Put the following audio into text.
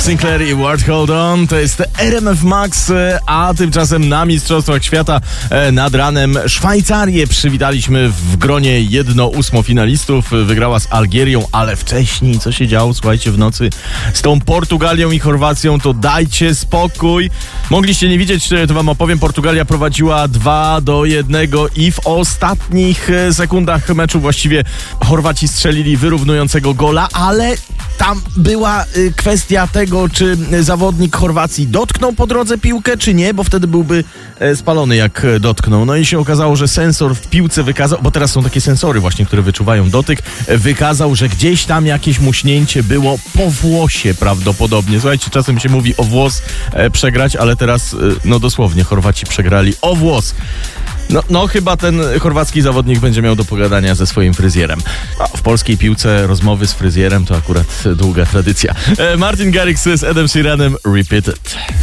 Sinclair i Ward Hold On. To jest RMF Max, a tymczasem na Mistrzostwach Świata nad ranem Szwajcarię przywitaliśmy w gronie 1/8 finalistów. Wygrała z Algierią, ale wcześniej co się działo, słuchajcie, w nocy z tą Portugalią i Chorwacją, to dajcie spokój. Mogliście nie widzieć, to wam opowiem. Portugalia prowadziła 2-1 i w ostatnich sekundach meczu właściwie Chorwaci strzelili wyrównującego gola, ale tam była kwestia tego, czy zawodnik Chorwacji dotknął po drodze piłkę, czy nie, bo wtedy byłby spalony, jak dotknął. No i się okazało, że sensor w piłce wykazał, bo teraz są takie sensory właśnie, które wyczuwają dotyk, wykazał, że gdzieś tam jakieś muśnięcie było po włosie prawdopodobnie. Słuchajcie, czasem się mówi o włos przegrać, ale teraz, no dosłownie, Chorwaci przegrali o włos. No chyba ten chorwacki zawodnik będzie miał do pogadania ze swoim fryzjerem. W polskiej piłce rozmowy z fryzjerem to akurat długa tradycja. Martin Garrix z Edem Sheeranem, Repeated.